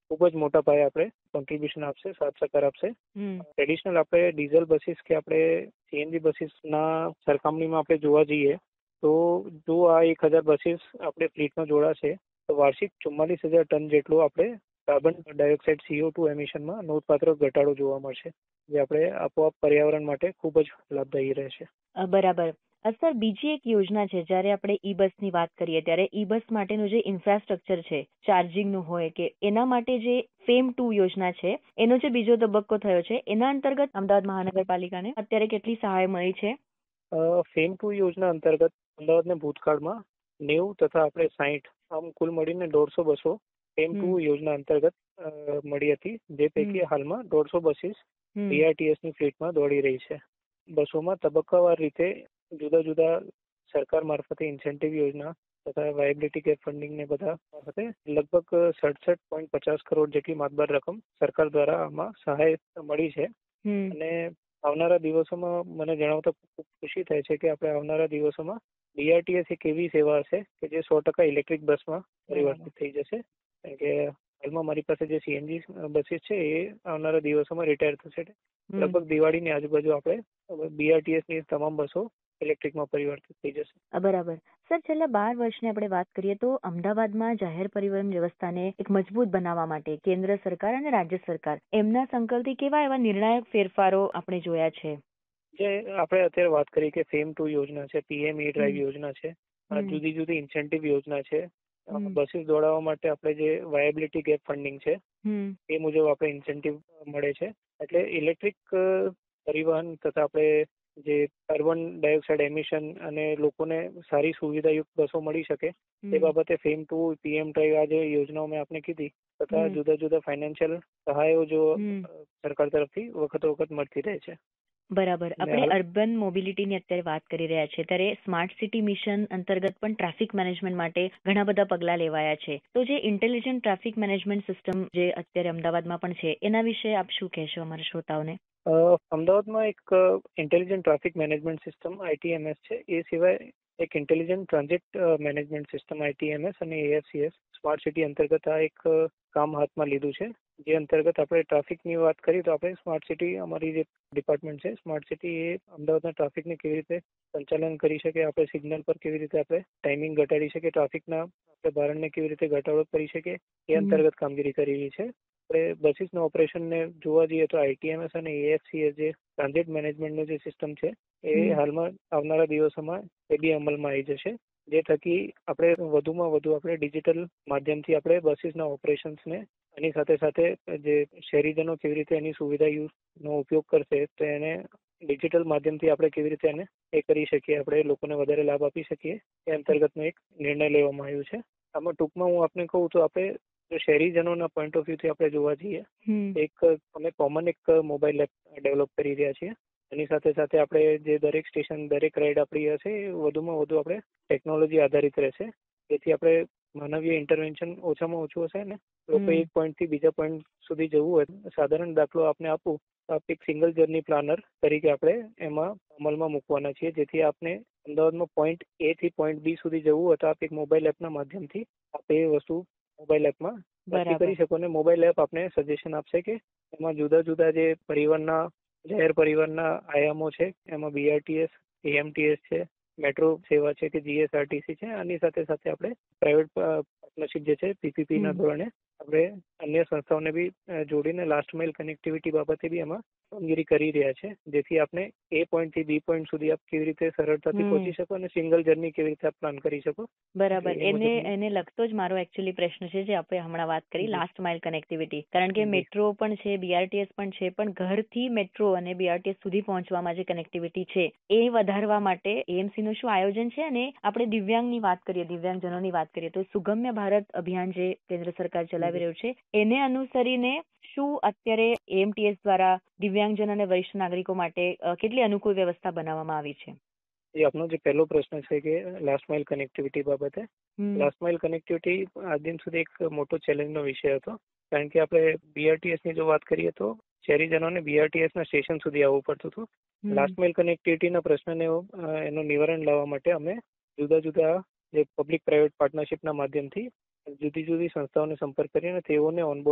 ખૂબ જ મોટા પાયે આપણે કોન્ટ્રીબ્યુશન આપશે, સાથ સહકાર આપશે. ટ્રેડિશનલ આપણે ડીઝલ બસીસ કે આપણે સીએનજી બસીસના સરખામણીમાં આપણે જોવા જઈએ તો જો આ 1000 બસીસ આપણે ફ્લીટમાં જોડાશે તો વાર્ષિક 44,000 ટન જેટલું આપણે કાર્બન ડાયોક્સાઇડ CO2 એમિશનમાં નોંધપાત્ર ઘટાડો જોવા મળશે, જે આપણે આપોઆપ પર્યાવરણ માટે ખૂબ જ લાભદાયી રહેશે. બરાબર. સર, બીજી એક યોજના છે, જ્યારે આપણે ઈ બસની વાત કરીએ ત્યારે ઈ બસ માટેનું જે ઇન્ફ્રાસ્ટ્રક્ચર છે, ચાર્જિંગનું હોય કે એના માટે જે FAME 2 યોજના છે, એનો જે બીજો તબક્કો થયો છે, એના અંતર્ગત અમદાવાદ મહાનગરપાલિકાને અત્યારે કેટલી સહાય મળી છે? FAME 2 યોજના અંતર્ગત અમદાવાદને ભૂતકાળમાં 90 તથા આપણે 60 આમ કુલ મળીને 150 બસો FAME 2 યોજના અંતર્ગત મળી હતી, જે પૈકી હાલમાં 150 બસીસ BRTSની ફ્લીટમાં દોડી રહી છે. બસોમાં તબક્કાવાર રીતે જુદા જુદા સરકાર મારફતે ઇન્સેન્ટિવ યોજના તથા વાયબિલિટી ગેપ ફંડિંગ ને બધા મારફતે લગભગ 67.50 કરોડ જેટલી માતબાર રકમ સરકાર દ્વારા આમાં સહાય મળી છે. અને આવનારા દિવસોમાં મને જણાવતા ખૂબ ખુશી થાય છે કે આપણે આવનારા દિવસોમાં BRTS એક એવી સેવા હશે કે જે 100% ઇલેક્ટ્રિક બસમાં પરિવર્તિત થઈ જશે. કારણ કે હાલમાં મારી પાસે જે CNG બસીસ છે એ આવનારા દિવસોમાં રિટાયર થશે. લગભગ દિવાળીની આજુબાજુ આપણે BRTSની તમામ બસો ઇલેક્ટ્રિકમાં પરિવર્તિત થઈ જશે. બરાબર. સર, છેલ્લા 12 વર્ષની આપણે વાત કરીએ તો અમદાવાદમાં જાહેર પરિવહન વ્યવસ્થાને એક મજબૂત બનાવવા માટે કેન્દ્ર સરકાર અને રાજ્ય સરકાર એમના સંકલ્પથી કેવા એવા નિર્ણાયક ફેરફારો આપણે જોયા છે? જે આપણે અત્યારે વાત કરી કે FAME 2 યોજના છે, PM E-Drive યોજના છે, જુદી જુદી ઇન્સેન્ટિવ યોજના છે, બસીસ દોડાવવા માટે આપણે જે વાયબિલિટી ગેપ ફંડિંગ છે એ મુજબ આપણે ઇન્સેન્ટિવ મળે છે. એટલે ઇલેક્ટ્રિક પરિવહન તથા આપણે જે કાર્બન ડાયોક્સાઇડ એમિશન અને લોકોને સારી સુવિધાયુક્ત બસો મળી શકે તે બાબતે FAME 2 PM E-Drive આ જે યોજનાઓ મેં આપને કીધી તથા જુદા જુદા ફાઇનાન્શિયલ સહાયો જો સરકાર તરફથી વખતો વખત મળતી રહે છે. બરાબર. આપણે અર્બન મોબિલિટીની અત્યારે વાત કરી રહ્યા છીએ ત્યારે સ્માર્ટ સિટી મિશન અંતર્ગત પણ ટ્રાફિક મેનેજમેન્ટ માટે ઘણા બધા પગલાં લેવાયા છે. તો જે ઇન્ટેલિજન્ટ ટ્રાફિક મેનેજમેન્ટ સિસ્ટમ જે અત્યારે અમદાવાદમાં પણ છે એના વિશે આપ શું કહેશો અમારા શ્રોતાઓને? અમદાવાદમાં એક intelligent traffic management system ITMS છે. એ સિવાય એક intelligent transit management system ITMS અને AFCS સ્માર્ટ સિટી અંતર્ગત આ એક કામ હાથમાં લીધું છે. જે અંતર્ગત આપણે ટ્રાફિકની વાત કરીએ તો આપણે સ્માર્ટ સિટી અમારી જે ડિપાર્ટમેન્ટ છે સ્માર્ટ સિટી એ અમદાવાદના ટ્રાફિકને કેવી રીતે સંચાલન કરી શકે, આપણે સિગ્નલ પર કેવી રીતે આપણે ટાઈમિંગ ઘટાડી શકીએ, ટ્રાફિકના આપણે ભારણને કેવી રીતે ઘટાડો કરી શકીએ એ અંતર્ગત કામગીરી કરી રહી છે. આપણે બસીસના ઓપરેશનને જોવા જઈએ તો ITMS અને AFCS જે ટ્રાન્ઝિટ મેનેજમેન્ટનું જે સિસ્ટમ છે એ હાલમાં આવનારા દિવસોમાં એ બી અમલમાં આવી જશે. જે થકી આપણે વધુમાં વધુ આપણે ડિજિટલ માધ્યમથી આપણે બસીસના ઓપરેશન્સને એની સાથે સાથે જે શહેરીજનો કેવી રીતે એની સુવિધાનો ઉપયોગ કરશે તો એને ડિજિટલ માધ્યમથી આપણે કેવી રીતે એને એ કરી શકીએ, આપણે લોકોને વધારે લાભ આપી શકીએ એ અંતર્ગતનો એક નિર્ણય લેવામાં આવ્યો છે. આમાં ટૂંકમાં હું આપને કહું તો આપણે જો શહેરીજનોના પોઈન્ટ ઓફ વ્યૂથી આપણે જોવા જઈએ એક અમે કોમન એક મોબાઈલ એપ ડેવલપ કરી રહ્યા છીએ. એની સાથે સાથે આપણે જે દરેક સ્ટેશન દરેક રાઈડ આપણી હશે એ વધુમાં વધુ આપણે ટેકનોલોજી આધારિત રહેશે. જેથી આપણે માનવીય ઇન્ટરવેન્શન ઓછામાં ઓછું હશે ને લોકો એક પોઈન્ટથી બીજા પોઈન્ટ સુધી જવું હોય સાધારણ દાખલો આપને આપું તો આપ એક સિંગલ જર્ની પ્લાનર તરીકે આપણે એમાં અમલમાં મૂકવાના છીએ. જેથી આપને અમદાવાદમાં પોઈન્ટ A થી પોઈન્ટ B સુધી જવું હોય તો આપ એક મોબાઈલ એપના માધ્યમથી આપ એ વસ્તુ મોબાઈલ એપમાં નક્કી કરી શકો અને મોબાઈલ એપ આપને સજેશન આપશે કે એમાં જુદા જુદા જે પરિવહનના જાહેર પરિવહનના આયામો છે એમાં BRTS, AMTS છે, મેટ્રો સેવા છે કે GSRTC છે. આની સાથે સાથે આપણે પ્રાઇવેટ પાર્ટનરશિપ જે છે PPPના ધોરણે આપણે અન્ય સંસ્થાઓને બી જોડીને લાસ્ટ માઇલ કનેક્ટિવિટી બાબતે બી એમાં કામગીરી કરી રહ્યા છે. જેથી આપણે એ પોઈન્ટથી B પોઈન્ટ સુધી આપ કેવી રીતે સરળતાથી પહોંચી શકો અને સિંગલ જર્ની કેવી રીતે આપ પ્લાન કરી શકો. બરાબર. એને લગતો જ મારો એકચ્યુઅલી પ્રશ્ન છે જે આપણે હમણાં વાત કરી લાસ્ટ માઇલ કનેક્ટિવિટી. કારણ કે મેટ્રો પણ છે, BRTS પણ છે, પણ ઘરથી મેટ્રો અને BRTS સુધી પહોંચવામાં જે કનેક્ટિવિટી છે એ વધારવા માટે AMC નું શું આયોજન છે? અને આપણે દિવ્યાંગની વાત કરીએ, દિવ્યાંગજનોની વાત કરીએ તો સુગમ્ય ભારત અભિયાન જે કેન્દ્ર સરકાર ચલાવી રહ્યું છે એને અનુસરીને શું અત્યારે AMTS દ્વારા દિવ્યાંગજન અને વરિષ્ઠ નાગરિકો માટે કેટલી અનુકૂળ વ્યવસ્થા બનાવવામાં આવી છે? આપનો જે પહેલો પ્રશ્ન છે કે લાસ્ટ માઇલ કનેક્ટિવિટી બાબતે, લાસ્ટ માઇલ કનેક્ટિવિટી આજ દિન સુધી એક મોટો ચેલેન્જનો વિષય હતો. કારણ કે આપણે BRTSની જો વાત કરીએ તો શહેરીજનોને BRTSના સ્ટેશન સુધી આવવું પડતું હતું. લાસ્ટ માઇલ કનેક્ટિવિટીના પ્રશ્નને એનું નિવારણ લાવવા માટે અમે જુદા જુદા જે પબ્લિક પ્રાઇવેટ પાર્ટનરશિપના માધ્યમથી જુદી જુદી સંસ્થાઓને સંપર્ક કરીને તેઓને ઓનબોર્ડ